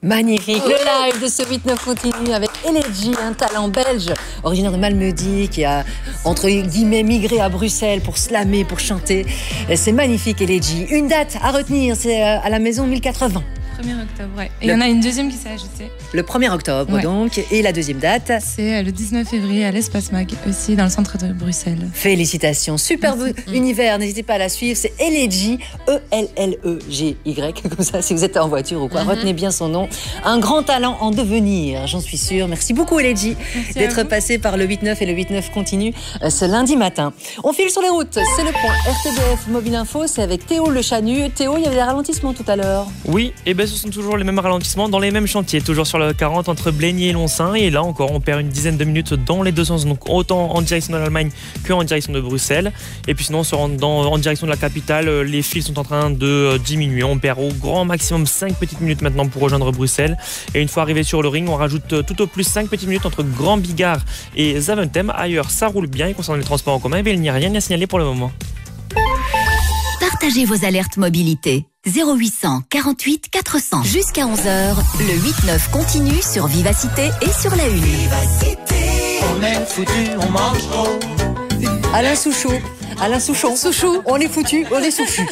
Magnifique, le live de ce 8-9 continue avec Elegy, un talent belge, originaire de Malmedy, qui a, entre guillemets, migré à Bruxelles pour slammer, pour chanter. C'est magnifique, Elegy. Une date à retenir, c'est à la maison 1080. 1er octobre, ouais. Et il y en a une deuxième qui s'est ajoutée. Le 1er octobre, donc. Et la deuxième date? C'est le 19 février à l'Espace Mag, aussi dans le centre de Bruxelles. Félicitations, superbe univers, n'hésitez pas à la suivre, c'est Elegy, E-L-L-E-G-Y, comme ça, si vous êtes en voiture ou quoi, retenez bien son nom. Un grand talent en devenir, j'en suis sûre. Merci beaucoup, Elegy, d'être passé par le 8-9 et le 8-9 continue ce lundi matin. On file sur les routes, c'est le point RTBF Mobile Info, c'est avec Théo Le Chanu. Théo, il y avait des ralentissements tout à l'heure. Oui, et ce sont toujours les mêmes ralentissements dans les mêmes chantiers, toujours sur la 40 entre Blénier et Lonsin. Et là encore, on perd une dizaine de minutes dans les deux sens, donc autant en direction de l'Allemagne qu'en direction de Bruxelles. Et puis sinon, on se rend en direction de la capitale, les fils sont en train de diminuer. On perd au grand maximum 5 petites minutes maintenant pour rejoindre Bruxelles. Et une fois arrivé sur le ring, on rajoute tout au plus 5 petites minutes entre Grand Bigard et Zaventem. Ailleurs, ça roule bien. Et concernant les transports en commun, il n'y a rien à signaler pour le moment. Partagez vos alertes mobilité. 0800 48 400. Jusqu'à 11h, le 8-9 continue sur Vivacité et sur la Une. Vivacité, on est foutu, on mange trop. Alain Souchon. Alain Souchon. Souchou. On est foutu, on est souchu.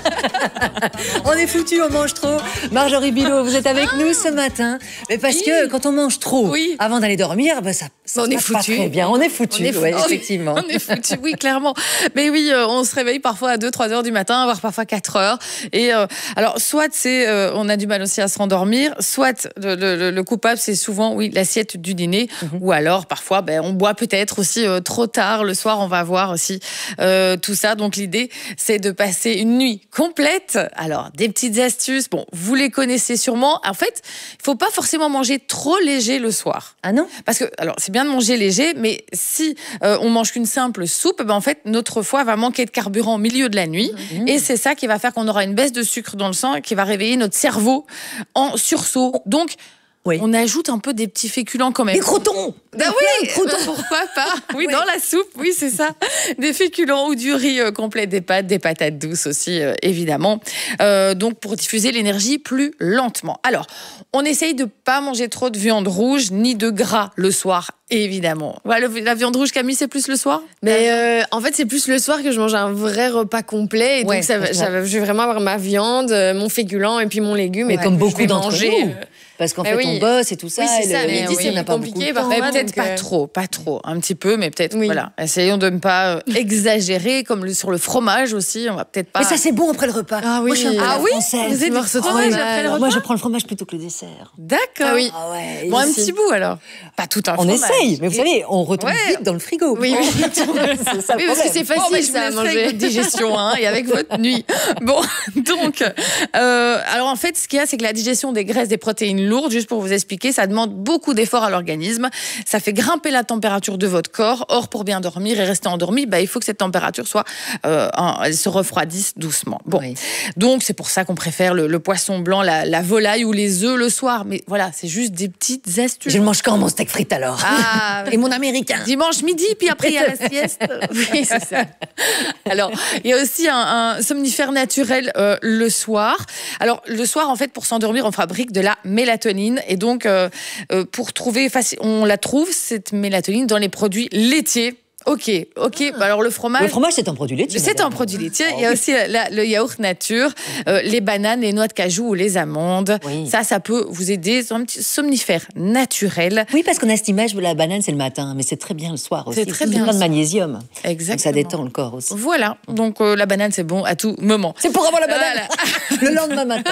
On est foutu, on mange trop. Marjorie Bilot, vous êtes avec nous ce matin. Mais parce que quand on mange trop, avant d'aller dormir, ça on est foutu. Pas très bien. On est foutu, effectivement. On est foutu, oui, clairement. Mais oui, on se réveille parfois à 2-3 heures du matin, voire parfois 4 heures. Et alors, soit c'est, on a du mal aussi à se rendormir, soit le coupable, c'est souvent, l'assiette du dîner, ou alors parfois, on boit peut-être aussi trop tard. Le soir, on va voir aussi tout ça. Donc l'idée, c'est de passer une nuit complète. Alors, des petites astuces, vous les connaissez sûrement. En fait, il faut pas forcément manger trop léger le soir. Ah non? Parce que, alors, c'est bien de manger léger, mais si on mange qu'une simple soupe, en fait, notre foie va manquer de carburant au milieu de la nuit. Et c'est ça qui va faire qu'on aura une baisse de sucre dans le sang et qui va réveiller notre cerveau en sursaut. Donc, on ajoute un peu des petits féculents quand même. Des croutons! Croutons. Pourquoi pas? Oui, dans la soupe, oui, c'est ça. Des féculents ou du riz complet, des pâtes, des patates douces aussi, évidemment. Donc, pour diffuser l'énergie plus lentement. Alors, on essaye de pas manger trop de viande rouge ni de gras le soir, évidemment. La viande rouge, Camille, c'est plus le soir? Mais en fait, c'est plus le soir que je mange un vrai repas complet. Et donc, je vais vraiment avoir ma viande, mon féculent et puis mon légume. Mais comme beaucoup d'entre nous. Parce qu'en fait, on bosse et tout ça. Oui, c'est ça. Et midi, c'est n'a pas beaucoup de temps. Peut-être pas trop. Un petit peu, mais peut-être, voilà. Essayons de ne pas exagérer, comme sur le fromage aussi. On va peut-être pas... Mais ça, c'est bon après le repas. Ah oui. Moi, je suis un peu française. Vous êtes du fromage après le repas? Moi, je prends le fromage plutôt que le dessert. D'accord. Oui. Bon, un petit bout, alors. Pas tout un fromage. On essaye, mais vous savez, on retombe vite dans le frigo. Oui. C'est ça le parce que c'est facile, ça, à manger. Avec votre digestion, et avec votre nuit. Bon, donc, alors en fait, ce qu'il y a, c'est que la digestion des graisses, des protéines lourdes, juste pour vous expliquer, ça demande beaucoup d'efforts à l'organisme. Ça fait grimper la température de votre corps. Or, pour bien dormir et rester endormi, il faut que cette température soit, elle se refroidisse doucement. Bon, donc c'est pour ça qu'on préfère le poisson blanc, la volaille ou les œufs le soir. Mais voilà, c'est juste des petites astuces. Je le mange quand mon steak frites alors? Et mon américain. Dimanche midi, puis après il y a la sieste. Oui, c'est ça. Alors, il y a aussi un somnifère naturel le soir. Alors, le soir, en fait, pour s'endormir, on fabrique de la mélatonine. Et donc, pour trouver, on la trouve, cette mélatonine, dans les produits laitiers. Ok. Alors le fromage. Le fromage, c'est un produit laitier. C'est un produit laitier. Il y a aussi le yaourt nature, les bananes, les noix de cajou ou les amandes. Ça peut vous aider. C'est un petit somnifère naturel. Oui, parce qu'on a cette image où la banane, c'est le matin, mais c'est très bien le soir aussi. C'est très bien. Plein de magnésium. Exactement. Donc ça détend le corps aussi. Voilà. Donc la banane, c'est bon à tout moment. C'est pour avoir la banane le lendemain matin.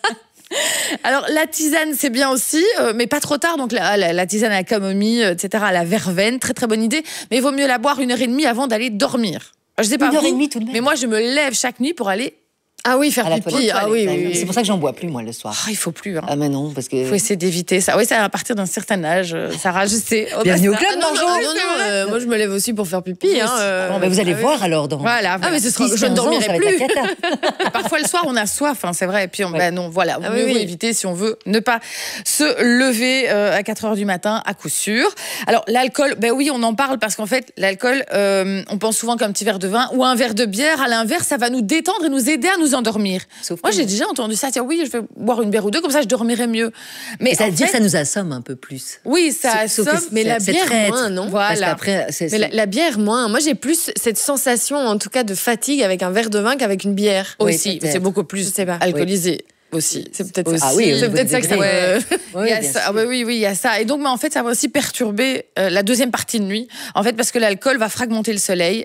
Alors, la tisane, c'est bien aussi, mais pas trop tard. Donc, la tisane à la camomille, etc., à la verveine, très très bonne idée. Mais il vaut mieux la boire 1h30 avant d'aller dormir. Je sais pas 1h30 tout de même. Mais moi, je me lève chaque nuit pour aller... Ah oui, faire pipi. Ah oui. C'est pour ça que j'en bois plus, moi, le soir. Il faut plus. Ah, mais non, parce que... Il faut essayer d'éviter ça. Oui, ça à partir d'un certain âge. Sarah, je sais. Bienvenue au club, non, moi, je me lève aussi pour faire pipi. Bon, vous allez voir alors. Voilà. Mais je ne dormirai plus. Parfois, le soir, on a soif, c'est vrai. Et puis, non, voilà. Mieux vaut éviter si on veut ne pas se lever à 4 heures du matin, à coup sûr. Alors, l'alcool, oui, on en parle parce qu'en fait, l'alcool, on pense souvent qu'un petit verre de vin ou un verre de bière. À l'inverse, ça va nous détendre et nous aider à nous vous endormir. Moi, j'ai déjà entendu ça. Tiens, oui, je vais boire une bière ou deux, comme ça, je dormirai mieux. Mais ça veut dire que ça nous assomme un peu plus. Oui, ça assomme, mais la bière moins, non? Voilà. Mais la bière moins. Moi, j'ai plus cette sensation, en tout cas, de fatigue avec un verre de vin qu'avec une bière. Aussi, c'est beaucoup plus alcoolisé. Aussi, c'est peut-être ça. Ah oui, c'est peut-être ça que ça il y a ça. Oui, il y a ça. Et donc, mais en fait, ça va aussi perturber la deuxième partie de nuit. En fait, parce que l'alcool va fragmenter le sommeil.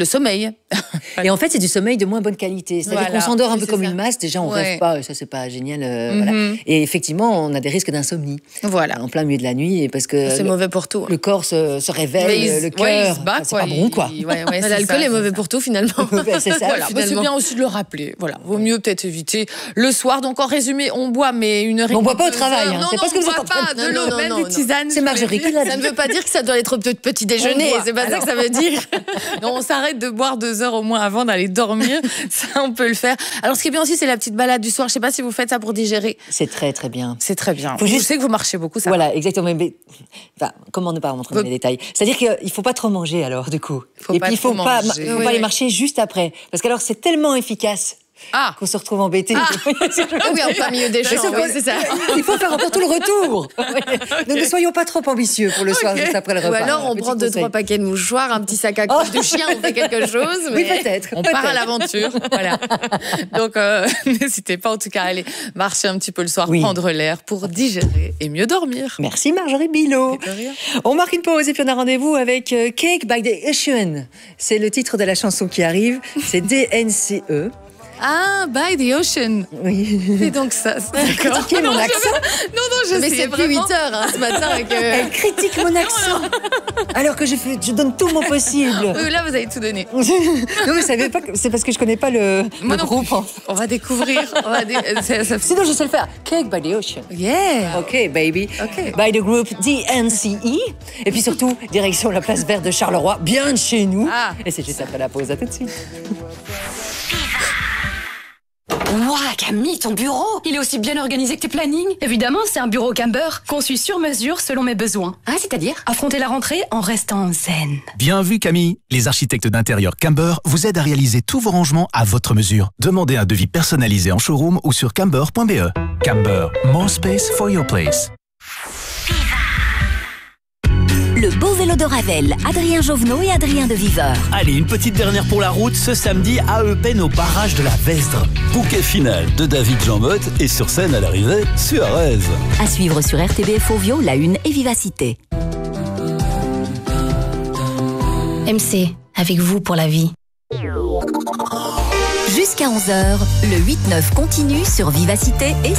Et en fait, c'est du sommeil de moins bonne qualité. C'est-à-dire qu'on s'endort un peu comme une masse. Déjà, on rêve pas. Ça, c'est pas génial. Voilà. Et effectivement, on a des risques d'insomnie. Voilà. En plein milieu de la nuit, parce que c'est mauvais pour tout. Le corps se réveille, le cœur. C'est pas bon, quoi. L'alcool est mauvais pour tout, finalement. C'est ça. Voilà. C'est bien aussi de le rappeler. Voilà. Vaut mieux peut-être éviter le soir. Donc, en résumé, on boit, mais une heure et demie. On boit pas au travail. C'est pas ce que vous êtes en train de l'eau, même des tisanes. C'est Marjorie qui l'a dit. Ça ne veut pas dire que ça doit être au petit déjeuner. C'est pas ça que ça veut dire. Non, on s'arrête de boire 2 heures au moins avant d'aller dormir. Ça, on peut le faire. Alors, ce qui est bien aussi, c'est la petite balade du soir. Je sais pas si vous faites ça pour digérer. C'est très, très bien. C'est très bien. Je sais que vous marchez beaucoup, ça. Voilà, exactement. Mais, comment ne pas rentrer dans les détails? C'est-à-dire qu'il faut pas trop manger, alors, du coup. Et puis, il faut pas aller marcher juste après. Parce qu'alors, c'est tellement efficace. Qu'on se retrouve embêté. Oui, en plein milieu des champs. C'est ça. Il faut faire encore tout le retour. Donc, ne soyons pas trop ambitieux pour le soir, juste après le repas. Ou alors, on prend 2-3 paquets de mouchoirs, un petit sac à couche de chien, on fait quelque chose. Oui, peut-être. On part à l'aventure. Voilà. Donc, n'hésitez pas, en tout cas, à aller marcher un petit peu le soir, prendre l'air pour digérer et mieux dormir. Merci, Marjorie Bilot. On marque une pause et puis on a rendez-vous avec Cake by the Ocean. C'est le titre de la chanson qui arrive. C'est DNCE. Ah, by the ocean. Oui. C'est donc ça. D'accord. Critiquez mon accent. Non, mais c'est plus 8 heures ce matin. Elle critique mon accent. Alors que je donne tout mon possible. Oui, là, vous avez tout donné. Non, vous savez pas, c'est parce que je connais pas le groupe. On va découvrir. Sinon, je sais le faire. Cake by the Ocean. Yeah. OK, baby. Okay. By the group DNCE. Et puis surtout, direction la place verte de Charleroi, bien de chez nous. Et c'est juste après la pause. À tout de suite. Ouah, Camille, ton bureau, il est aussi bien organisé que tes plannings. Évidemment, c'est un bureau Camber, conçu sur mesure selon mes besoins. Ah, c'est-à-dire affronter la rentrée en restant zen. Bien vu, Camille. Les architectes d'intérieur Camber vous aident à réaliser tous vos rangements à votre mesure. Demandez un devis personnalisé en showroom ou sur camber.be. Camber, more space for your place. Le beau vélo de Ravel, Adrien Jovenot et Adrien de Viveur. Allez, une petite dernière pour la route, ce samedi à Eupen au barrage de la Vesdre. Bouquet final de David Jean-Motte et sur scène à l'arrivée, Suarez. À suivre sur RTBF Ovio, La Une et Vivacité. MC, avec vous pour la vie. Jusqu'à 11h, le 8-9 continue sur Vivacité et